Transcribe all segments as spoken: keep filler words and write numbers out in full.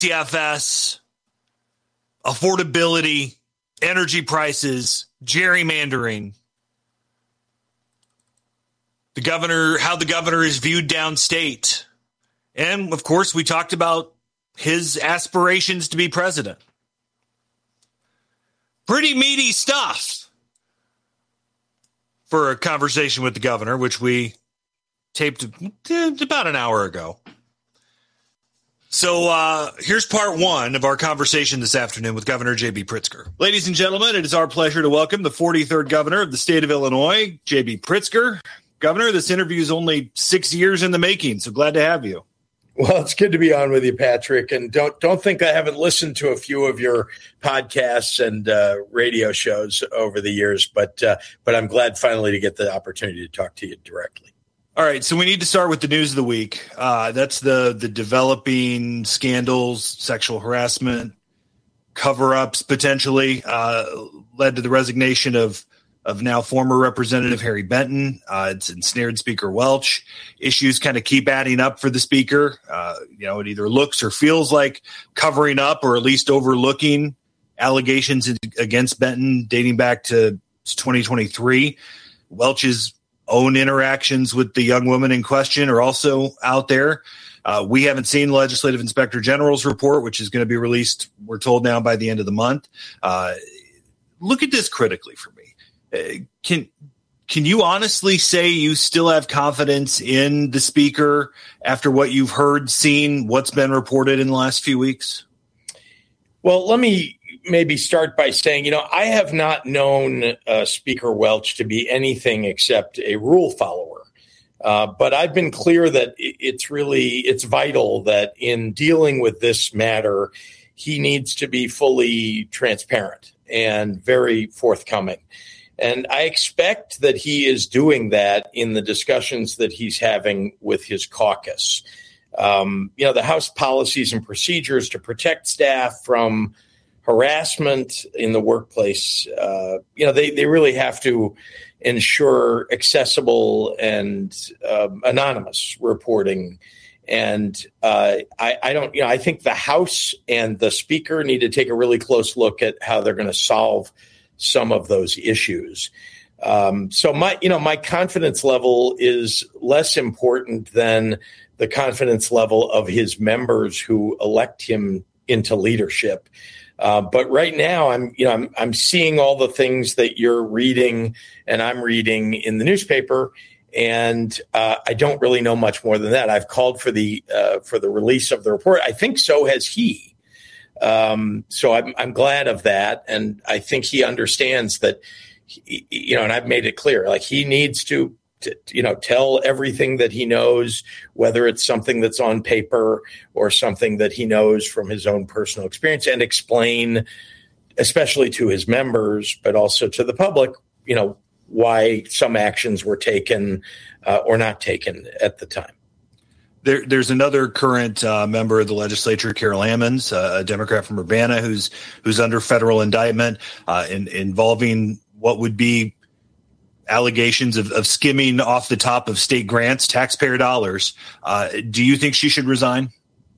D F S, affordability, energy prices, gerrymandering. The governor, how the governor is viewed downstate. And, of course, we talked about his aspirations to be president. Pretty meaty stuff for a conversation with the governor, which we taped about an hour ago. So uh, here's part one of our conversation this afternoon with Governor J B. Pritzker. Ladies and gentlemen, it is our pleasure to welcome the forty-third governor of the state of Illinois, J B. Pritzker. Governor, this interview is only six years in the making, so glad to have you. Well, it's good to be on with you, Patrick. And don't don't think I haven't listened to a few of your podcasts and uh, radio shows over the years, but uh, but I'm glad finally to get the opportunity to talk to you directly. All right, so we need to start with the news of the week. Uh, that's the the developing scandals, sexual harassment, cover-ups potentially uh, led to the resignation of of now former Representative Harry Benton. Uh, it's ensnared Speaker Welch. Issues kind of keep adding up for the speaker. Uh, you know, it either looks or feels like covering up or at least overlooking allegations against Benton dating back to twenty twenty-three. Welch's own interactions with the young woman in question are also out there. Uh, we haven't seen the Legislative Inspector General's report, which is going to be released, we're told now, by the end of the month. Uh, look at this critically for me. Uh, can can you honestly say you still have confidence in the speaker after what you've heard, seen, what's been reported in the last few weeks? Well, let me maybe start by saying, you know, I have not known uh, Speaker Welch to be anything except a rule follower. Uh, but I've been clear that it's really, it's vital that in dealing with this matter, he needs to be fully transparent and very forthcoming. And I expect that he is doing that in the discussions that he's having with his caucus. Um, you know, the House policies and procedures to protect staff from harassment in the workplace, uh, you know, they, they really have to ensure accessible and um, anonymous reporting. And uh, I, I don't, you know, I think the House and the Speaker need to take a really close look at how they're going to solve some of those issues. Um, so my, you know, my confidence level is less important than the confidence level of his members who elect him into leadership. Uh, but right now, I'm, you know, I'm, I'm seeing all the things that you're reading and I'm reading in the newspaper, and uh, I don't really know much more than that. I've called for the uh, for the release of the report. I think so has he. Um, so I'm, I'm glad of that. And I think he understands that, he, you know, and I've made it clear, like he needs to, to, you know, tell everything that he knows, whether it's something that's on paper or something that he knows from his own personal experience, and explain, especially to his members, but also to the public, you know, why some actions were taken uh, or not taken at the time. There, there's another current uh, member of the legislature, Carol Ammons, uh, a Democrat from Urbana, who's who's under federal indictment uh, in, involving what would be allegations of, of skimming off the top of state grants, taxpayer dollars. Uh, do you think she should resign?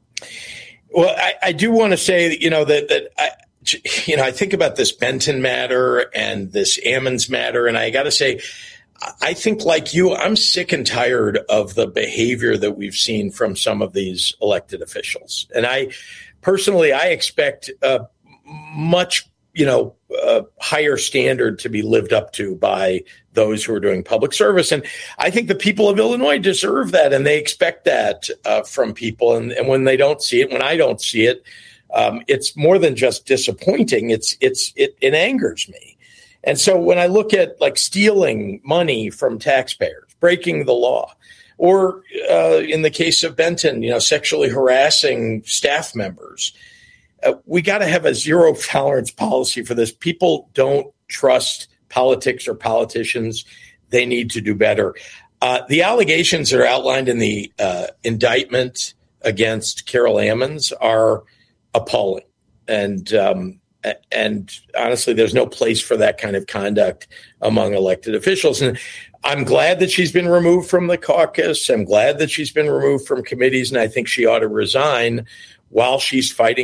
Well, I, I do want to say, you know, that that I, you know, I think about this Benton matter and this Ammons matter, and I got to say, I think, like you, I'm sick and tired of the behavior that we've seen from some of these elected officials. And I personally, I expect a much, you know, uh, higher standard to be lived up to by those who are doing public service. And I think the people of Illinois deserve that, and they expect that uh, from people. And, and when they don't see it, when I don't see it, um, it's more than just disappointing. It's it's it, it angers me. And so when I look at like stealing money from taxpayers, breaking the law, or uh, in the case of Benton, you know, sexually harassing staff members, uh, we got to have a zero tolerance policy for this. People don't trust politics or politicians. They need to do better. Uh, the allegations that are outlined in the uh, indictment against Carol Ammons are appalling. And, um, And honestly, there's no place for that kind of conduct among elected officials. And I'm glad that she's been removed from the caucus. I'm glad that she's been removed from committees. And I think she ought to resign while she's fighting